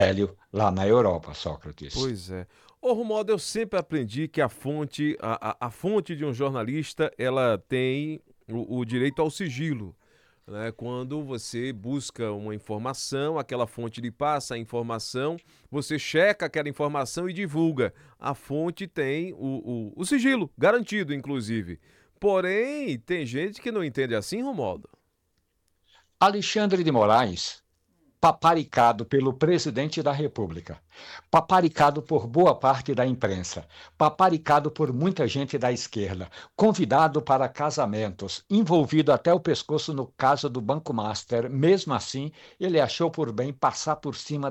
lá na Europa, Sócrates. Pois é. Ô Romualdo, eu sempre aprendi que a fonte de um jornalista, ela tem o direito ao sigilo, né? Quando você busca uma informação, aquela fonte lhe passa a informação, você checa aquela informação e divulga. A fonte tem o sigilo, garantido, inclusive. Porém, tem gente que não entende assim, Romualdo. Alexandre de Moraes, paparicado pelo presidente da República, paparicado por boa parte da imprensa, paparicado por muita gente da esquerda, convidado para casamentos, envolvido até o pescoço no caso do Banco Master. Mesmo assim, ele achou por bem passar por cima